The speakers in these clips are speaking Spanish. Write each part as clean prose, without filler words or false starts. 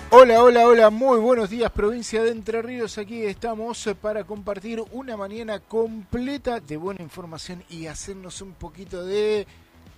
Hola, hola, hola, muy buenos días, provincia de Entre Ríos. Aquí estamos para compartir una mañana completa de buena información y hacernos un poquito de...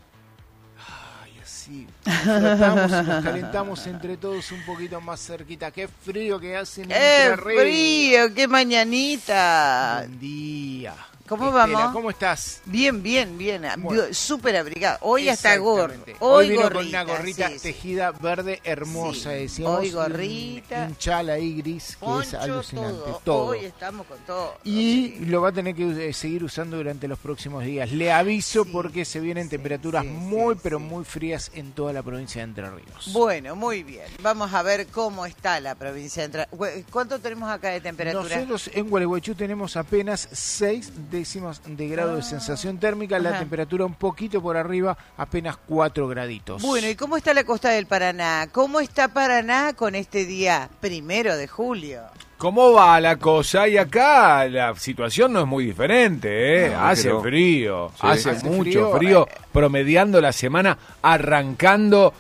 Ay, así, flotamos y nos calentamos entre todos un poquito más cerquita. Qué frío que hace en Entre Ríos. ¡Qué frío! ¡Qué mañanita! Buen día. ¿Cómo Estela, vamos? ¿cómo estás? Bien, bien, bien. Bueno. Súper abrigado. Hoy hasta gorro. Hoy vino gorrita, con una gorrita sí, tejida verde hermosa, sí. decíamos. Hoy gorrita. Un chal ahí gris que Poncho, es alucinante. Todo. Hoy estamos con todo. Y sí. lo va a tener que seguir usando durante los próximos días. Le aviso Sí, porque se vienen temperaturas pero muy frías en toda la provincia de Entre Ríos. Bueno, muy bien. Vamos a ver cómo está la provincia de Entre Ríos. ¿Cuánto tenemos acá de temperatura? Nosotros en Gualeguaychú tenemos apenas 6 décimas de grado de sensación térmica. La temperatura un poquito por arriba, apenas 4 graditos. Bueno, ¿y cómo está la costa del Paraná? ¿Cómo está Paraná con este día 1 de julio? ¿Cómo va la cosa? Y acá la situación no es muy diferente, ¿eh? Hace frío, Sí, hace hace mucho frío, promediando la semana, arrancando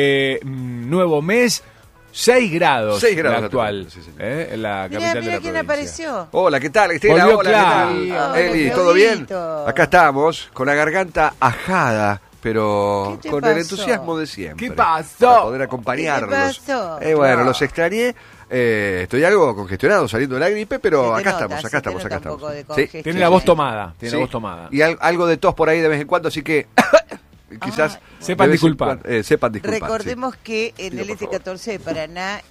nuevo mes, 6 grados, 6 grados la actual, sí, en la capital de Mira la quién provincia. apareció. Hola, ¿qué tal, Estela? Volvió Hola, Clara. ¿qué tal? Hola, Eli, ¿todo bien? Claudito. Acá estamos, con la garganta ajada, pero ¿Qué te con el pasó? entusiasmo de siempre. ¿Qué pasó? Para poder acompañarlos. ¿Qué te pasó? Bueno, los extrañé. Estoy algo congestionado saliendo de la gripe, pero Se te acá nota, estamos, se acá te estamos, nota acá un poco estamos. de Sí. congestión. Tiene la voz tomada, Sí. tomada. Y algo de tos por ahí de vez en cuando, así que quizás Sepan de vez en disculpar. cuando, sepan disculpar. Recordemos que en Pido, el por favor. ET14 de Paraná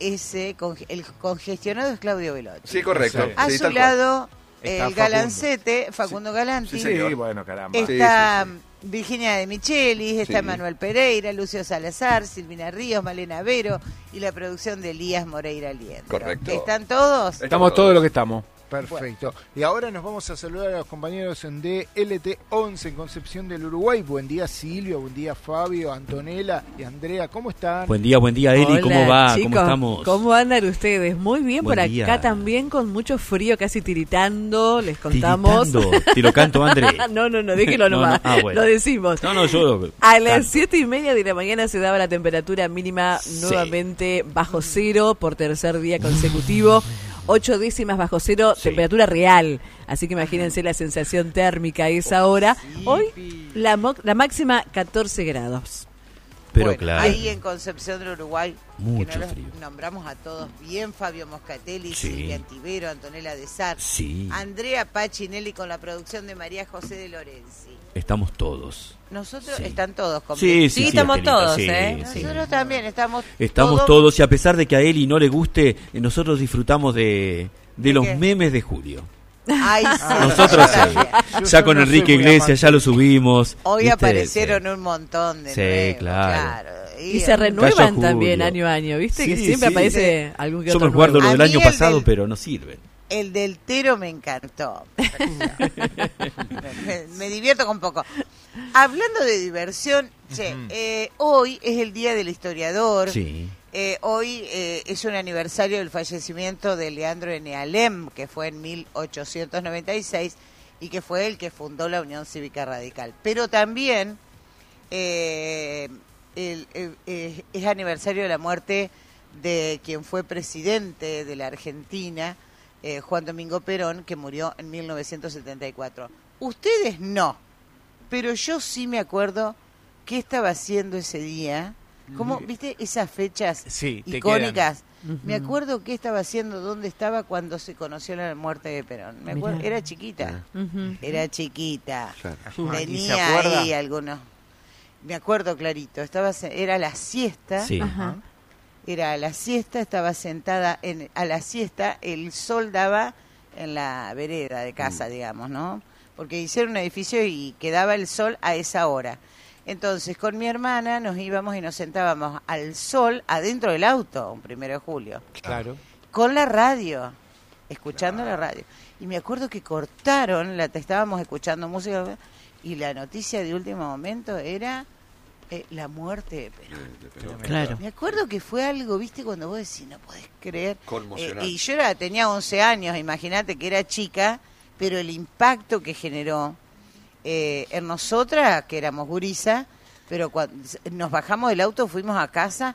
el congestionado es Claudio Velotti. Sí, correcto. Sí. A Sí, su tal cual. lado, Está el galancete, Facundo Galanti. Sí, señor. bueno, caramba. Está Sí, Virginia de Michelis, está Sí. Manuel Pereira, Lucio Salazar, Silvina Ríos, Malena Vero y la producción de Elías Moreira Liendro. Correcto. ¿Están todos? Estamos todos los que estamos. Perfecto. Y ahora nos vamos a saludar a los compañeros de LT11 en Concepción del Uruguay. Buen día Silvio, buen día Fabio, Antonella y Andrea. ¿Cómo están? Buen día, Eli. Hola, ¿Cómo va? chicos, ¿Cómo estamos? ¿Cómo andan ustedes? Muy bien, Buen por día. acá también con mucho frío, casi tiritando, les contamos. Tiritando. Te lo canto, André. no, déjelo No, nomás, no. Ah, bueno. lo decimos. No, yo... A las canto. 7:30 de la mañana se daba la temperatura mínima nuevamente bajo cero por tercer día consecutivo. 8 décimas bajo cero, Sí. temperatura real. Así que imagínense la sensación térmica a esa hora. Hoy la máxima 14 grados. Pero Bueno, claro. ahí en Concepción del Uruguay, Mucho que no los frío. nombramos a todos bien, Fabio Moscatelli, Sí. Silvia Antivero, Antonella de Sar, Sí, Andrea Pachinelli con la producción de María José de Lorenzi. estamos todos. Nosotros Sí. están todos Sí, completos. sí, estamos Estelita, todos, sí, ¿eh? sí. Nosotros también estamos Estamos todos y a pesar de que a Eli no le guste, nosotros disfrutamos de los qué? memes de Julio. Ay, sí, Nosotros yo también. ya con no soy Enrique muy Iglesias amante. ya lo subimos. Hoy ¿viste? aparecieron Sí. un montón de Sí, nuevos, claro. Y se renuevan Cayo también Julio. año a año, ¿viste? Sí, Que siempre sí. aparece algún que Yo otro me guardo nuevo. lo A del mí año el pasado, del- pero no sirven. El del Tero me encantó. me divierto con poco. Hablando de diversión, hoy es el Día del Historiador. Sí. Hoy es un aniversario del fallecimiento de Leandro N. Alem, que fue en 1896 y que fue el que fundó la Unión Cívica Radical. Pero también es aniversario de la muerte de quien fue presidente de la Argentina, Juan Domingo Perón, que murió en 1974. Ustedes no, pero yo sí me acuerdo qué estaba haciendo ese día. ¿Cómo, viste esas fechas Sí, te icónicas? quedan. Me acuerdo qué estaba haciendo, dónde estaba cuando se conoció la muerte de Perón. Me acuerdo, Mirá. era chiquita. Era chiquita. Claro. ¿Y se Tenía acuerda? ahí algunos. Me acuerdo clarito. Era la siesta. Sí. Ajá. Era la siesta. Estaba sentada a la siesta. El sol daba en la vereda de casa, digamos, ¿no? Porque hicieron un edificio y quedaba el sol a esa hora. Entonces, con mi hermana nos íbamos y nos sentábamos al sol adentro del auto, un 1 de julio. Claro. Con la radio, escuchando la radio. Y me acuerdo que cortaron, estábamos escuchando música y la noticia de último momento era la muerte de Perón. Claro. Me acuerdo que fue algo, viste, cuando vos decís, no podés creer. Conmocionante. Y yo tenía 11 años, imagínate que era chica, pero el impacto que generó en nosotras, que éramos gurisa, pero cuando nos bajamos del auto, fuimos a casa,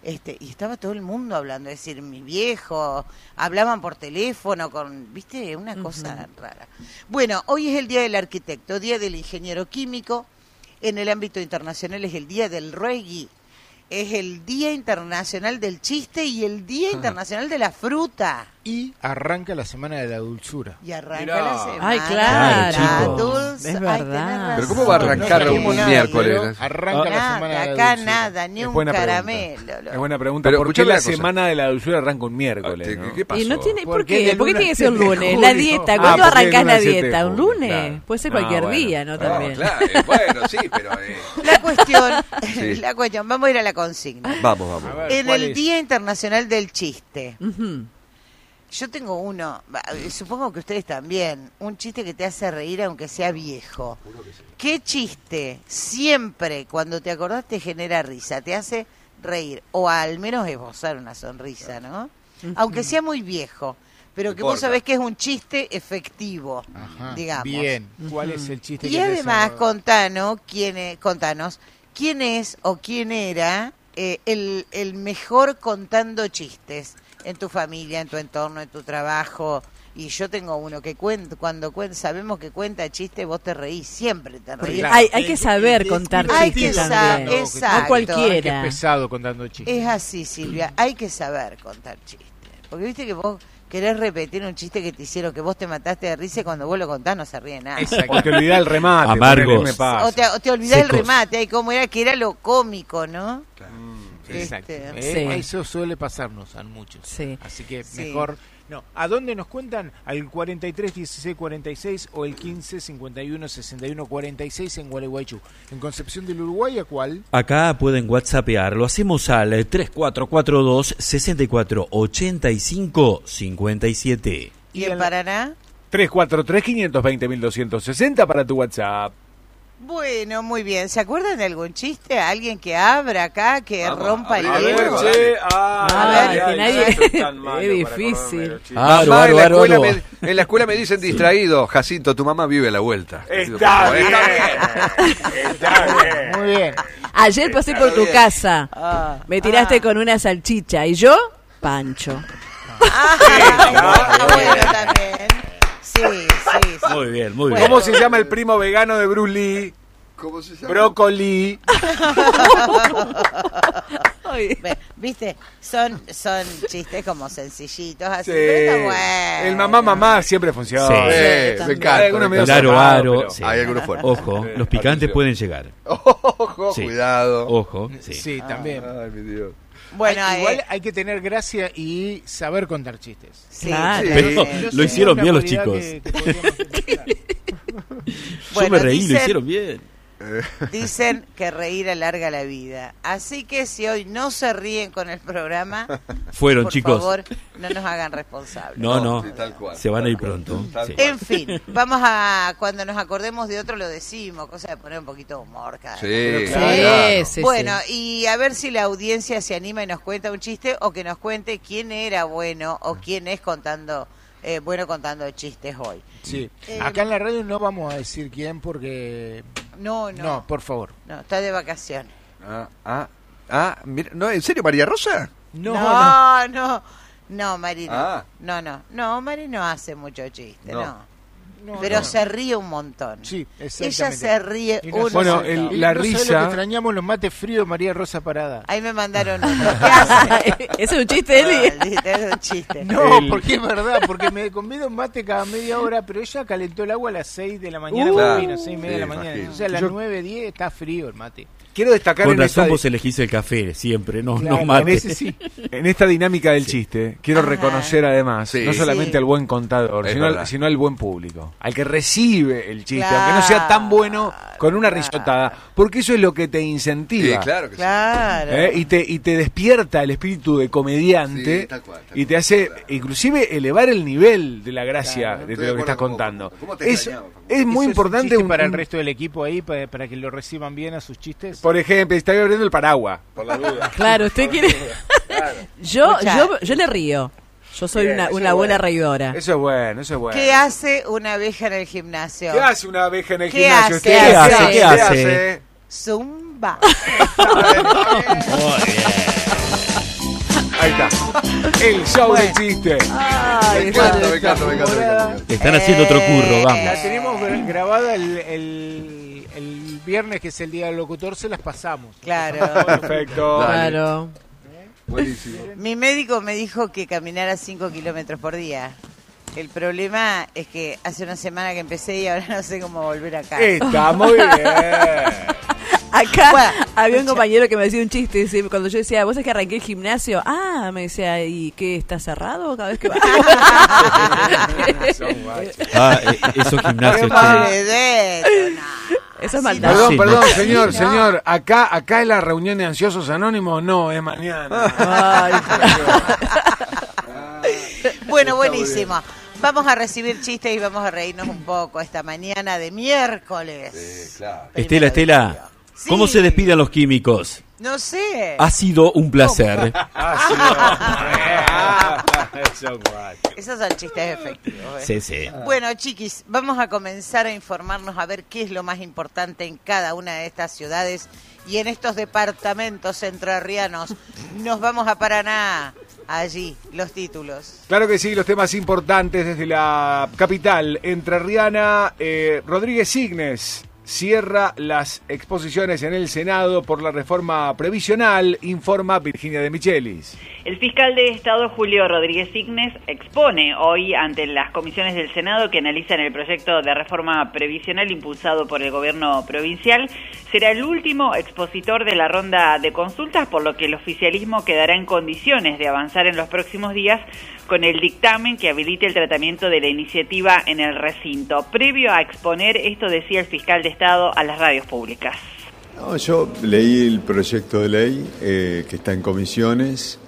Y estaba todo el mundo hablando, es decir, mi viejo, hablaban por teléfono, ¿viste? Una cosa rara. Bueno, hoy es el Día del Arquitecto, Día del Ingeniero Químico. En el ámbito internacional es el Día del Reggae, es el Día Internacional del Chiste y el Día Internacional de la Fruta. Y arranca la Semana de la Dulzura. Y arranca Mirá. la semana. Ay, claro, chicos. Dulce. Es Ay, verdad. tenés razón. Pero ¿cómo va a arrancar No un sabemos nada, miércoles? pero Arranca la Semana de la Acá Dulzura. nada, ni Es un buena caramelo. pregunta. Es buena pregunta. Pero ¿Por qué escuchame la una cosa. semana de la dulzura arranca un miércoles? ¿No? ¿Qué pasó? Y no tiene, ¿Por ¿por qué qué? del ¿Por qué 1 tiene que ser un de lunes? La julio? dieta, Ah, ¿cuándo porque arrancás el la 1 de dieta? ¿Un julio, lunes? claro. Puede ser No, cualquier bueno. día, ¿no? También. Claro, bueno, sí, pero... La cuestión, vamos a ir a la consigna. Vamos. A ver, En ¿cuál el es? Día Internacional del Chiste, Ujú. yo tengo uno, supongo que ustedes también, un chiste que te hace reír aunque sea viejo. ¿Qué chiste siempre cuando te acordás te genera risa, te hace reír o al menos esbozar una sonrisa, ¿no? Aunque sea muy viejo, pero No que vos importa. sabés que es un chiste efectivo, Ajá, digamos. bien. ¿Cuál es el chiste Y que te además hace- contanos quién es o quién era el mejor contando chistes en tu familia, en tu entorno, en tu trabajo. Y yo tengo uno que sabemos que cuenta chistes, vos te reís, siempre te reís. Claro. Hay que saber contar Hay chistes que también. saber, No exacto. cualquiera. Qué pesado contando chistes. Es así, Silvia, hay que saber contar chistes. Porque viste que vos querés repetir un chiste que te hicieron, que vos te mataste de risa y cuando vos lo contás no se ríe nada. O te olvidás el remate. Amargos. ponele, me pasa. O te olvidás el Secos. remate, y cómo era que era lo cómico, ¿no? Exacto. Este, Sí. Eso suele pasarnos a muchos. Sí. Así que Sí. mejor. No, ¿a dónde nos cuentan? Al 43 16 46 o el 15 51 61 46 en Gualeguaychú. En Concepción del Uruguay, ¿a cuál? Acá pueden whatsappear, lo hacemos al 3442 64 85 57. ¿Y en Paraná? 343-520-1260 para tu WhatsApp. Bueno, muy bien. ¿Se acuerdan de algún chiste? ¿Alguien que abra acá, que Vamos, rompa el abrí, hielo? A ver, que nadie- es difícil. Mamá, Aro. en la escuela me dicen distraído. Jacinto, tu mamá vive a la vuelta. Está bien. Está bien. Muy bien. Ayer pasé por tu casa. Ah. Me tiraste con una salchicha. ¿Y yo? Pancho. Bueno, también. Sí. Muy bien, muy bien. ¿Cómo se llama el primo vegano de Bruce Lee? ¿Cómo se llama? Brócoli. ¿Viste? Son chistes como sencillitos, así. Sí. Pero está bueno. El mamá siempre funciona. Sí. Me también. encanta. Algunos me medio encanta. Claro, sonados, aro. pero- Sí. Hay algunos fuertes. Ojo, los picantes Atención. pueden llegar. Ojo, Sí. cuidado. Ojo, sí. Sí, también. Ay, mi Dios. Bueno, Igual hay que tener gracia y saber contar chistes. sí, Claro. sí. Pero Yo lo sé hicieron una bien los cualidad chicos. que podríamos utilizar. Yo Bueno, me reí, lo dicen- hicieron bien. Dicen que reír alarga la vida. Así que si hoy no se ríen con el programa, Fueron, por chicos. favor, no nos hagan responsables. No. Sí, tal cual. Se van a ir Tal cual. pronto. Tal Sí. cual. En fin, vamos a, cuando nos acordemos de otro lo decimos, cosa de poner un poquito de humor cada vez. Sí, Claro. claro. Sí, Bueno, y a ver si la audiencia se anima y nos cuenta un chiste o que nos cuente quién era bueno o quién es contando contando chistes hoy. Sí. Acá en la radio no vamos a decir quién porque... No, No, por favor. no, está de vacaciones. Mira, no, ¿en serio, María Rosa? No, Mari no. Ah. No, Mari no hace mucho chiste, No. no. No, Pero no. se ríe un montón. Sí, Ella exactamente. se ríe Y un Bueno, montón. el- Y la no sabés risa- lo que extrañamos los mates fríos de María Rosa Parada. Ahí me mandaron uno. ¿Qué hace? ¿Ese es un chiste, Eli? Maldita, es un chiste. No, El- porque es verdad, porque me convido un mate cada media hora, pero ella calentó el agua a las 6 de la mañana, Claro. vino 6:30 de la Sí, mañana. imagino. Entonces a las Yo- 9, 10 está frío el mate. Quiero destacar Con en esta, razón vos elegís el café siempre, no Claro, mate. en ese sí, en esta dinámica del chiste, quiero Ajá. reconocer además, Sí. no solamente Sí. al buen contador, Es sino verdad. sino al buen público, al que recibe el chiste, Claro, aunque no sea tan bueno, con una claro. risotada, porque eso es lo que te Sí, incentiva. claro que sí. Claro. Y te despierta el espíritu de comediante Sí, tal cual, tal y te cual, hace tal cual. inclusive elevar el nivel de la gracia Claro, de estoy lo de que estás acuerdo con vos, contando. Facundo. ¿Cómo te Es, extrañaba, Facundo? es muy ¿Eso es importante un chiste para el un- resto del equipo ahí, para que lo reciban bien a sus chistes. por ejemplo, está abriendo el paraguas. Por la duda. Claro, usted quiere... yo Escuchá. le río. Yo soy Bien, una eso buena es bueno. reidora. Eso es bueno, eso es bueno. ¿Qué hace una abeja en el gimnasio? ¿Qué hace una abeja en el ¿Qué gimnasio? hace? ¿Usted ¿Qué hace? ¿Qué hace? Zumba. Muy bien. Ahí está. El show del chiste. Ay, Me encanta. Están haciendo otro curro, vamos. La tenemos grabada el viernes, que es el día del locutor, se las pasamos. Claro. Perfecto. Claro. Buenísimo. Mi médico me dijo que caminara 5 kilómetros por día. El problema es que hace una semana que empecé y ahora no sé cómo volver acá. Está muy bien. Acá Bueno, había un compañero que me decía un chiste. Dice, cuando yo decía, ¿vos es que arranqué el gimnasio? Me decía, ¿y qué? ¿Está cerrado cada vez que va? Esos gimnasios. Eso es Sí, maldad. Sí, Perdón, no. señor. Acá es la reunión de ansiosos anónimos. No, es mañana. Ay, Bueno, buenísimo. Vamos a recibir chistes y vamos a reírnos un poco esta mañana de miércoles. Sí, claro. Estela, Sí. ¿cómo se despiden los químicos? No sé. Ha sido un placer. Esos son chistes efectivos. Sí, sí. Bueno, chiquis, vamos a comenzar a informarnos a ver qué es lo más importante en cada una de estas ciudades y en estos departamentos entrerrianos. Nos vamos a Paraná. Allí, los títulos. Claro que sí, los temas importantes desde la capital entrerriana. Rodríguez Signes cierra las exposiciones en el Senado por la reforma previsional, informa Virginia de Michelis. El fiscal de Estado Julio Rodríguez Signes expone hoy ante las comisiones del Senado que analizan el proyecto de reforma previsional impulsado por el gobierno provincial. Será el último expositor de la ronda de consultas, por lo que el oficialismo quedará en condiciones de avanzar en los próximos días con el dictamen que habilite el tratamiento de la iniciativa en el recinto. Previo a exponer, esto decía el fiscal de Estado a las radios públicas. No, yo leí el proyecto de ley que está en comisiones,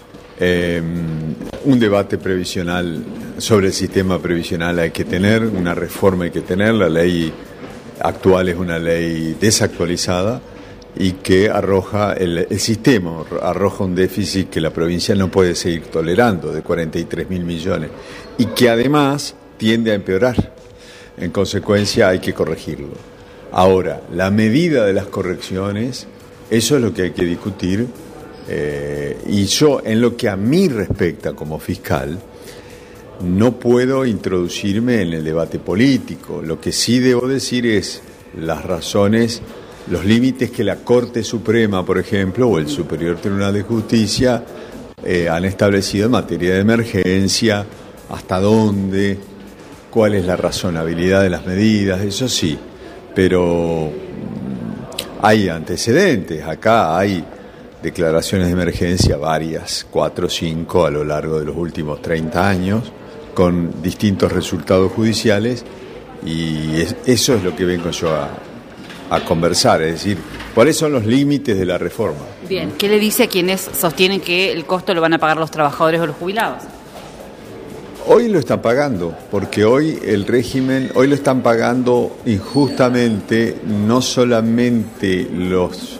un debate previsional sobre el sistema previsional hay que tener, una reforma hay que tener, la ley actual es una ley desactualizada y que arroja el sistema, arroja un déficit que la provincia no puede seguir tolerando de 43.000 millones y que además tiende a empeorar. En consecuencia hay que corregirlo. Ahora, la medida de las correcciones, eso es lo que hay que discutir y yo, en lo que a mí respecta como fiscal, no puedo introducirme en el debate político. Lo que sí debo decir es las razones, los límites que la Corte Suprema, por ejemplo, o el Superior Tribunal de Justicia han establecido en materia de emergencia, hasta dónde, cuál es la razonabilidad de las medidas, eso sí, pero hay antecedentes, acá hay declaraciones de emergencia varias, 4 o 5 a lo largo de los últimos 30 años, con distintos resultados judiciales, y eso es lo que vengo yo a conversar, es decir, ¿cuáles son los límites de la reforma? Bien, ¿qué le dice a quienes sostienen que el costo lo van a pagar los trabajadores o los jubilados? Hoy lo están pagando, porque hoy el régimen, hoy lo están pagando injustamente no solamente los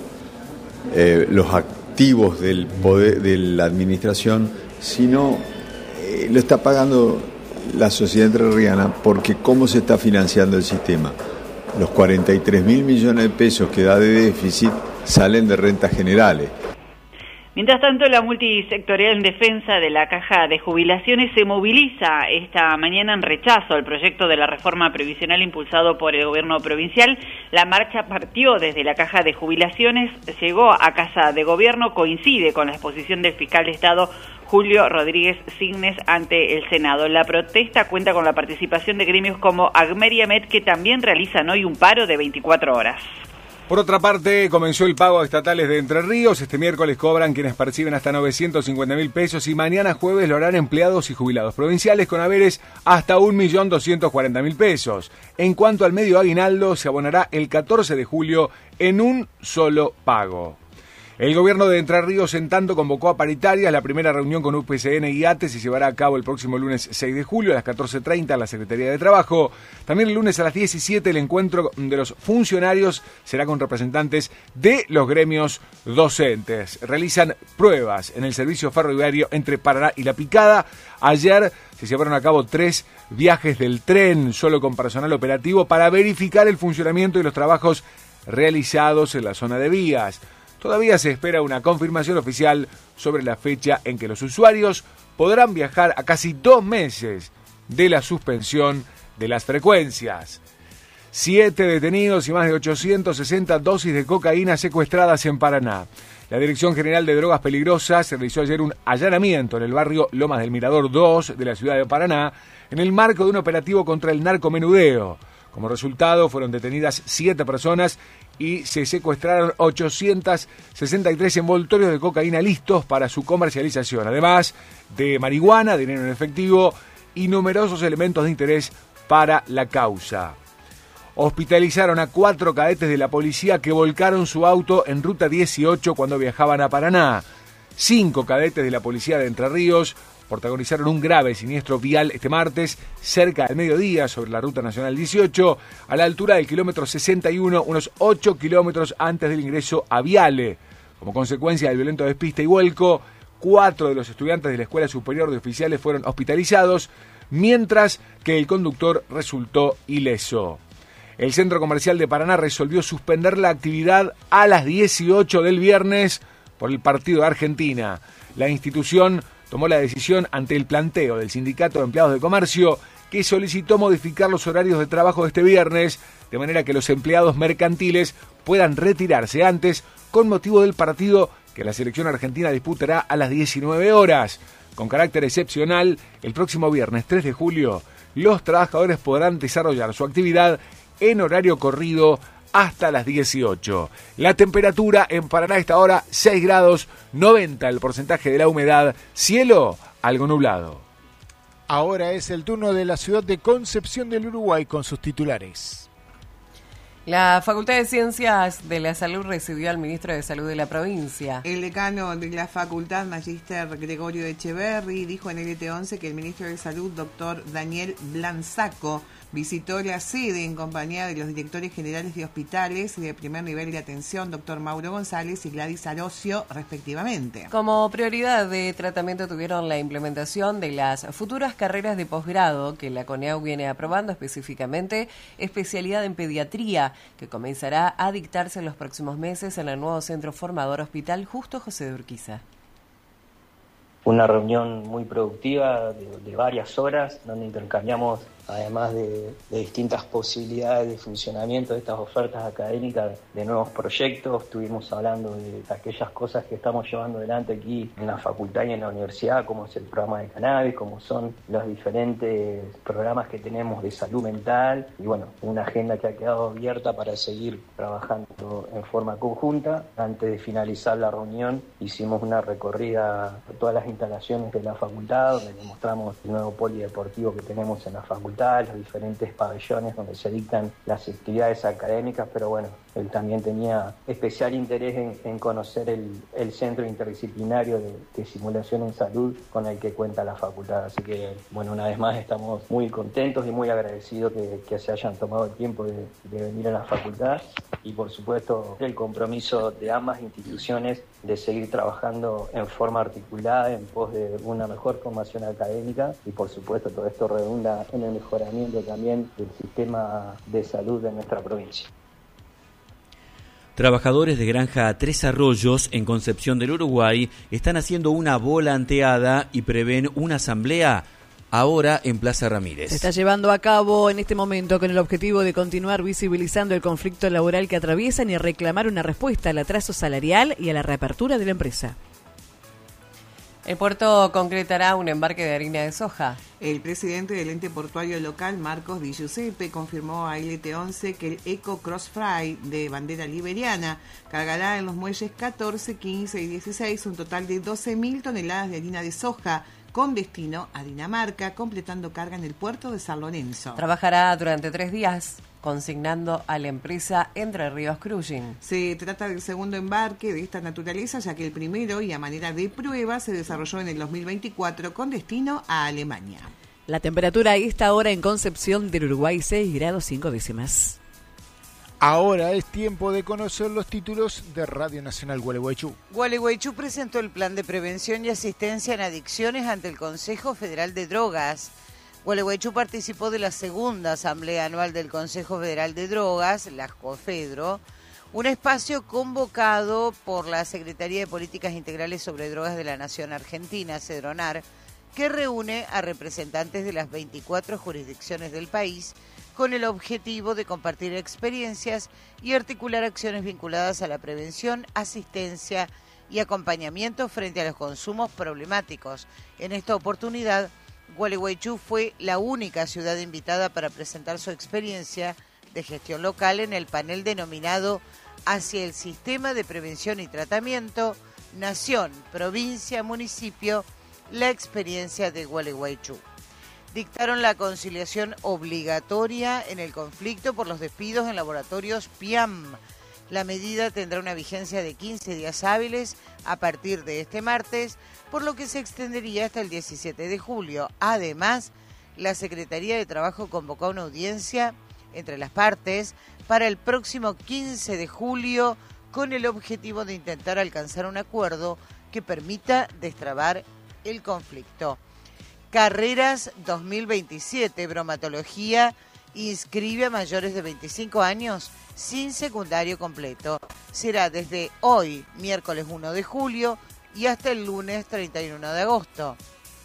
activos del poder de la administración, sino lo está pagando la sociedad entrerriana, porque cómo se está financiando el sistema. Los 43.000 millones de pesos que da de déficit salen de rentas generales. Mientras tanto, la multisectorial en defensa de la Caja de Jubilaciones se moviliza esta mañana en rechazo al proyecto de la reforma previsional impulsado por el gobierno provincial. La marcha partió desde la Caja de Jubilaciones, llegó a Casa de Gobierno, coincide con la exposición del fiscal de Estado Julio Rodríguez Signes ante el Senado. La protesta cuenta con la participación de gremios como ACMER y AMET, que también realizan hoy un paro de 24 horas. Por otra parte, comenzó el pago a estatales de Entre Ríos. Este miércoles cobran quienes perciben hasta 950.000 pesos y mañana jueves lo harán empleados y jubilados provinciales con haberes hasta 1.240.000 pesos. En cuanto al medio aguinaldo, se abonará el 14 de julio en un solo pago. El gobierno de Entre Ríos, en tanto, convocó a paritarias. La primera reunión con UPCN y ATE se llevará a cabo el próximo lunes 6 de julio a las 14:30 en la Secretaría de Trabajo. También el lunes a las 17 el encuentro de los funcionarios será con representantes de los gremios docentes. Realizan pruebas en el servicio ferroviario entre Paraná y La Picada. Ayer se llevaron a cabo 3 viajes del tren, solo con personal operativo, para verificar el funcionamiento y los trabajos realizados en la zona de vías. Todavía se espera una confirmación oficial sobre la fecha en que los usuarios podrán viajar a casi 2 meses de la suspensión de las frecuencias. 7 detenidos y más de 860 dosis de cocaína secuestradas en Paraná. La Dirección General de Drogas Peligrosas realizó ayer un allanamiento en el barrio Lomas del Mirador 2 de la ciudad de Paraná en el marco de un operativo contra el narcomenudeo. Como resultado, fueron detenidas 7 personas y se secuestraron 863 envoltorios de cocaína listos para su comercialización, además de marihuana, dinero en efectivo y numerosos elementos de interés para la causa. Hospitalizaron a 4 cadetes de la policía que volcaron su auto en Ruta 18 cuando viajaban a Paraná. 5 cadetes de la policía de Entre Ríos protagonizaron un grave siniestro vial este martes, cerca del mediodía, sobre la Ruta Nacional 18, a la altura del kilómetro 61, unos 8 kilómetros antes del ingreso a Viale. Como consecuencia del violento despiste y vuelco, 4 de los estudiantes de la Escuela Superior de Oficiales fueron hospitalizados, mientras que el conductor resultó ileso. El Centro Comercial de Paraná resolvió suspender la actividad a las 18 del viernes por el partido de Argentina. La institución tomó la decisión ante el planteo del Sindicato de Empleados de Comercio, que solicitó modificar los horarios de trabajo de este viernes, de manera que los empleados mercantiles puedan retirarse antes con motivo del partido que la selección argentina disputará a las 19 horas. Con carácter excepcional, el próximo viernes 3 de julio, los trabajadores podrán desarrollar su actividad en horario corrido hasta las 18. La temperatura en Paraná a esta hora 6 grados, 90 el porcentaje de la humedad, cielo algo nublado. Ahora es el turno de la ciudad de Concepción del Uruguay con sus titulares. La Facultad de Ciencias de la Salud recibió al ministro de Salud de la provincia. El decano de la facultad, Magíster Gregorio Echeverri, dijo en LT11 que el ministro de Salud, doctor Daniel Blanzaco, visitó la sede en compañía de los directores generales de hospitales y de primer nivel de atención, doctor Mauro González y Gladys Arocio, respectivamente. Como prioridad de tratamiento tuvieron la implementación de las futuras carreras de posgrado que la CONEAU viene aprobando, específicamente especialidad en pediatría, que comenzará a dictarse en los próximos meses en el nuevo centro formador Hospital Justo José de Urquiza. Una reunión muy productiva de varias horas, donde intercambiamos, además de distintas posibilidades de funcionamiento de estas ofertas académicas, de nuevos proyectos. Estuvimos hablando de aquellas cosas que estamos llevando adelante aquí en la facultad y en la universidad, como es el programa de cannabis, como son los diferentes programas que tenemos de salud mental, y bueno, una agenda que ha quedado abierta para seguir trabajando en forma conjunta. Antes de finalizar la reunión hicimos una recorrida por todas las instalaciones de la facultad, donde le mostramos el nuevo polideportivo que tenemos en la facultad, los diferentes pabellones donde se dictan las actividades académicas, pero bueno, él también tenía especial interés en conocer el centro interdisciplinario de simulación en salud con el que cuenta la facultad. Así que, bueno, una vez más estamos muy contentos y muy agradecidos que se hayan tomado el tiempo de venir a la facultad, y por supuesto el compromiso de ambas instituciones de seguir trabajando en forma articulada en pos de una mejor formación académica, y por supuesto todo esto redunda en el mejoramiento también del sistema de salud de nuestra provincia. Trabajadores de Granja Tres Arroyos en Concepción del Uruguay están haciendo una volanteada y prevén una asamblea ahora en Plaza Ramírez. Se está llevando a cabo en este momento con el objetivo de continuar visibilizando el conflicto laboral que atraviesan y reclamar una respuesta al atraso salarial y a la reapertura de la empresa. El puerto concretará un embarque de harina de soja. El presidente del ente portuario local, Marcos Di Giuseppe, confirmó a LT11 que el Eco Cross Fry de bandera liberiana cargará en los muelles 14, 15 y 16 un total de 12.000 toneladas de harina de soja con destino a Dinamarca, completando carga en el puerto de San Lorenzo. Trabajará durante 3 días, consignando a la empresa Entre Ríos Cruising. Se trata del segundo embarque de esta naturaleza, ya que el primero, y a manera de prueba, se desarrolló en el 2024 con destino a Alemania. La temperatura a esta hora en Concepción del Uruguay, 6 grados 5 décimas. Ahora es tiempo de conocer los títulos de Radio Nacional Gualeguaychú. Gualeguaychú presentó el plan de prevención y asistencia en adicciones ante el Consejo Federal de Drogas. Gualeguaychú participó de la segunda asamblea anual del Consejo Federal de Drogas, la COFEDRO, Un espacio convocado por la Secretaría de Políticas Integrales sobre Drogas de la Nación Argentina, CEDRONAR, que reúne a representantes de las 24 jurisdicciones del país con el objetivo de compartir experiencias y articular acciones vinculadas a la prevención, asistencia y acompañamiento frente a los consumos problemáticos. En esta oportunidad, Gualeguaychú fue la única ciudad invitada para presentar su experiencia de gestión local en el panel denominado Hacia el Sistema de Prevención y Tratamiento, Nación, Provincia, Municipio, la experiencia de Gualeguaychú. Dictaron la conciliación obligatoria en el conflicto por los despidos en laboratorios PIAM. La medida tendrá una vigencia de 15 días hábiles a partir de este martes, por lo que se extendería hasta el 17 de julio. Además, la Secretaría de Trabajo convocó una audiencia entre las partes para el próximo 15 de julio con el objetivo de intentar alcanzar un acuerdo que permita destrabar el conflicto. Carreras 2027, bromatología, inscribe a mayores de 25 años sin secundario completo. Será desde hoy, miércoles 1 de julio, y hasta el lunes 31 de agosto.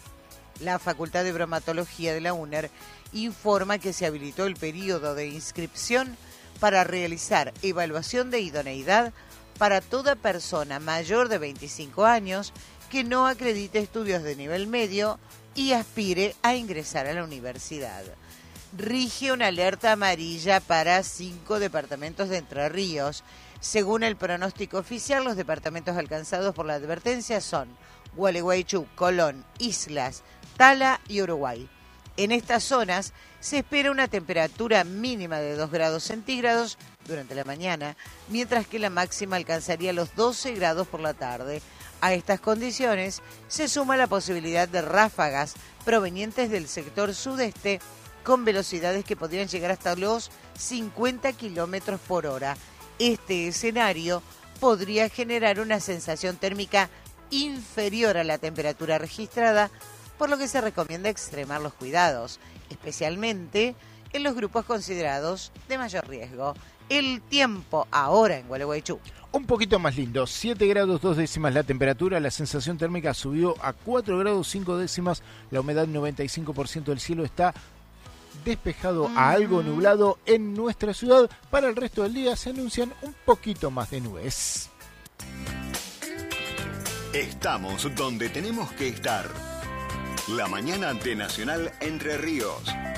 La Facultad de Bromatología de la UNER informa que se habilitó el periodo de inscripción para realizar evaluación de idoneidad para toda persona mayor de 25 años que no acredite estudios de nivel medio y aspire a ingresar a la universidad. Rige una alerta amarilla para 5 departamentos de Entre Ríos. Según el pronóstico oficial, los departamentos alcanzados por la advertencia son Gualeguaychú, Colón, Islas, Tala y Uruguay. En estas zonas se espera una temperatura mínima de 2 grados centígrados durante la mañana, mientras que la máxima alcanzaría los 12 grados por la tarde. A estas condiciones se suma la posibilidad de ráfagas provenientes del sector sudeste con velocidades que podrían llegar hasta los 50 kilómetros por hora. Este escenario podría generar una sensación térmica inferior a la temperatura registrada, por lo que se recomienda extremar los cuidados, especialmente en los grupos considerados de mayor riesgo. El tiempo ahora en Gualeguaychú. Un poquito más lindo, 7 grados 2 décimas la temperatura, la sensación térmica subió a 4 grados 5 décimas, la humedad 95% del cielo está despejado a algo nublado en nuestra ciudad. Para el resto del día se anuncian un poquito más de nubes. Estamos donde tenemos que estar. La mañana de Nacional Entre Ríos.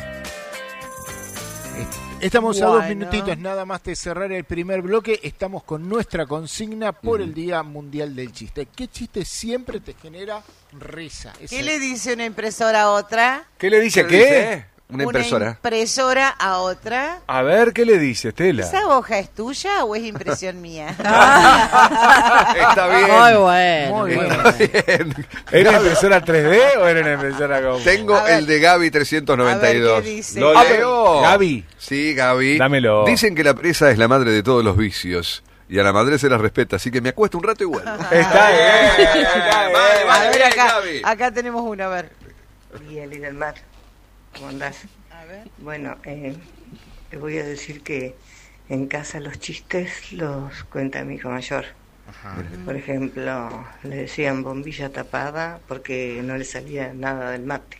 Estamos a 2 minutitos nada más de cerrar el primer bloque. Estamos con nuestra consigna por el Día Mundial del Chiste. ¿Qué chiste siempre te genera risa? ¿Qué le dice una impresora a otra? ¿Qué le dice? ¿Qué? Una impresora. Una impresora a otra. A ver, ¿qué le dice, Estela? ¿Esa hoja es tuya o es impresión mía? Está bien. Muy bueno. Muy Está bien. ¿Era una impresora 3D o era una impresora como...? Tengo el de Gaby 392. A ver, ¿qué dice? ¿Lo leo? leo? ¿Gaby? Sí, Gaby. Dámelo. Dicen que la presa es la madre de todos los vicios. Y a la madre se la respeta, así que me acuesto un rato y vuelvo. Está bien. A ver, bien, acá, Gaby. acá tenemos una, a ver. Y Eli del Mar, ¿cómo andás? A ver. Bueno, les voy a decir que en casa los chistes los cuenta mi hijo mayor. Por ejemplo, le decían bombilla tapada porque no le salía nada del mate.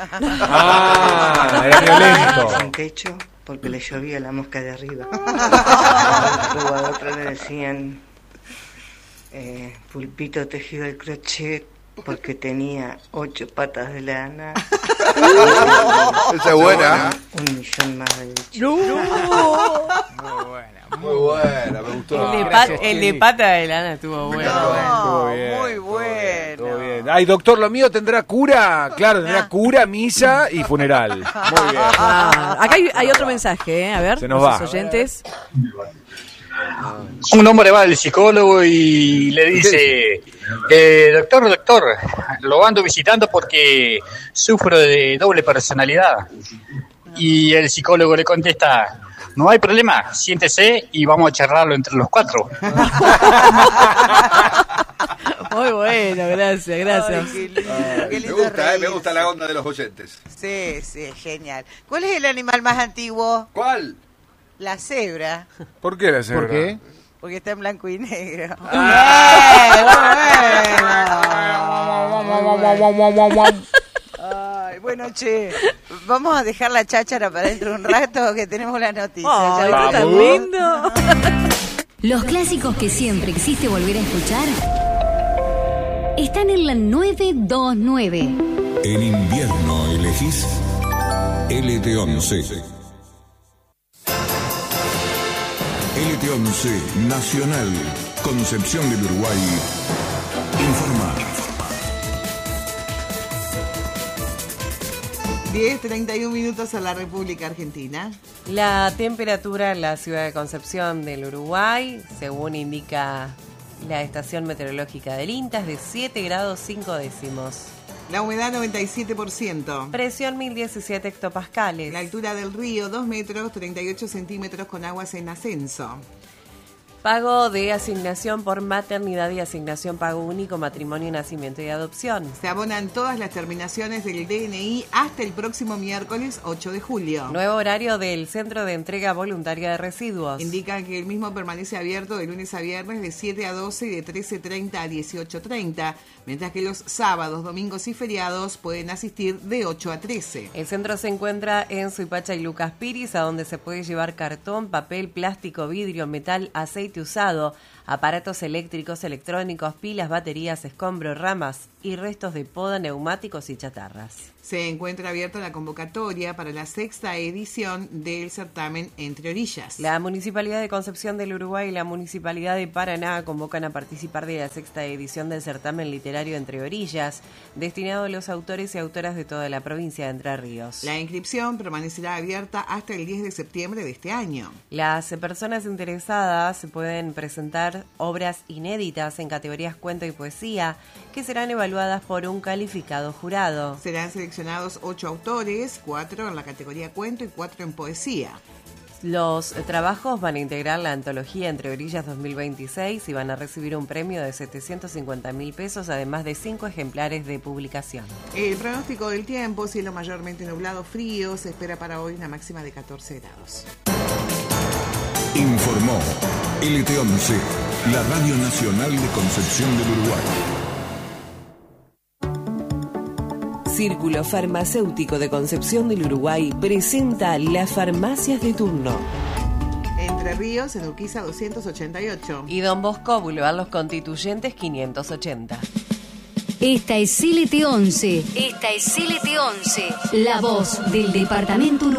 Era violento. Sin techo porque le llovía la mosca de arriba. Luego a otro le decían pulpito tejido al crochet porque tenía 8 patas de lana. Esa es buena. 1.000.000 más de bichos. Muy buena, me gustó. El de pata de lana estuvo bueno. No, bien, muy bueno. Todo bien. Ay, doctor, lo mío tendrá cura. Claro, tendrá cura, misa y funeral. Muy bien. Acá hay otro mensaje, a ver, Se nos nuestros va. oyentes. Un hombre va al psicólogo y le dice, doctor, lo ando visitando porque sufro de doble personalidad. Y el psicólogo le contesta, no hay problema, siéntese y vamos a charlarlo entre los 4. Muy bueno, gracias. Ay, qué lindo, qué lindo Me reírse. gusta la onda de los oyentes. Sí, genial. ¿Cuál es el animal más antiguo? ¿Cuál? La cebra. ¿Por qué la cebra? ¿Por qué? porque está en blanco y negro. Ay, bueno, che, vamos a dejar la cháchara para dentro de un rato que tenemos la noticia. Ay, está tan lindo. Los clásicos que siempre quisiste volver a escuchar están en la 929. En invierno elegís LT11. LT11 Nacional, Concepción del Uruguay. Informa. 10:31 minutos a la República Argentina. La temperatura en la ciudad de Concepción del Uruguay, según indica la estación meteorológica del INTA, es de 7 grados 5 décimos. La humedad 97%. Presión 1017 hectopascales. La altura del río 2 metros 38 centímetros con aguas en ascenso. Pago de asignación por maternidad y asignación pago único, matrimonio, nacimiento y adopción. Se abonan todas las terminaciones del DNI hasta el próximo miércoles 8 de julio. Nuevo horario del Centro de Entrega Voluntaria de Residuos. Indican que el mismo permanece abierto de lunes a viernes de 7 a 12 y de 13:30 a 18:30, mientras que los sábados, domingos y feriados pueden asistir de 8 a 13. El centro se encuentra en Suipacha y Lucas Piris, a donde se puede llevar cartón, papel, plástico, vidrio, metal, aceite usado, aparatos eléctricos, electrónicos, pilas, baterías, escombros, ramas y restos de poda, neumáticos y chatarras. Se encuentra abierta la convocatoria para la 6ª edición del certamen Entre Orillas. La Municipalidad de Concepción del Uruguay y la Municipalidad de Paraná convocan a participar de la 6ª edición del certamen literario Entre Orillas, destinado a los autores y autoras de toda la provincia de Entre Ríos. La inscripción permanecerá abierta hasta el 10 de septiembre de este año. Las personas interesadas pueden presentar obras inéditas en categorías cuento y poesía, que serán evaluadas por un calificado jurado. Serán seleccionados 8 autores, 4 en la categoría cuento y 4 en poesía. Los trabajos van a integrar la antología Entre Orillas 2026 y van a recibir un premio de 750.000 pesos, además de 5 ejemplares de publicación. El pronóstico del tiempo: cielo mayormente nublado, frío, se espera para hoy una máxima de 14 grados. Informó LT11, la Radio Nacional de Concepción del Uruguay. Círculo Farmacéutico de Concepción del Uruguay presenta las farmacias de turno. Entre Ríos, en Urquiza 288. Y Don Bosco, Boulevard Los Constituyentes 580. Esta es LT11. Esta es LT11. La voz del departamento